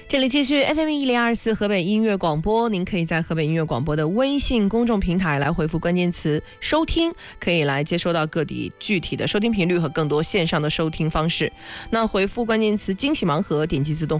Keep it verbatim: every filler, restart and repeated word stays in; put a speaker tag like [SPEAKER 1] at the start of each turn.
[SPEAKER 1] 这里继续 F M 一零二四河北音乐广播，您可以在河北音乐广播的微信公众平台来回复关键词收听，可以来接收到各地具体的收听频率和更多线上的收听方式。那回复关键词惊喜盲盒，点击自动